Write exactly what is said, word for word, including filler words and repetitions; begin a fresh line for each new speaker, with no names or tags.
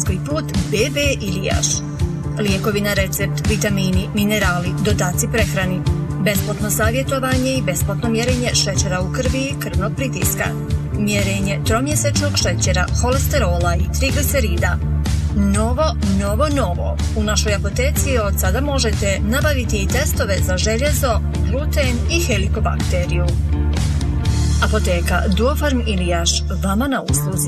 svaki put B B Ilijaš. Lijekovi na recept, vitamini, minerali, dodaci prehrani, besplatno savjetovanje i besplatno mjerenje šećera u krvi i krvnog pritiska, mjerenje tromjesečnog šećera, holesterola i triglicerida. Novo, novo, novo. U našoj apoteci od sada možete nabaviti i testove za željezo, gluten i helikobakteriju. Apoteka Duofarm Ilijaš, vama na usluzi.